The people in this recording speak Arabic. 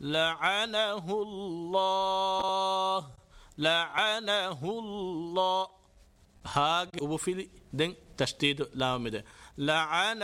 لعنه الله لعنه الله هاج وفي دين تشديد لام ده لعن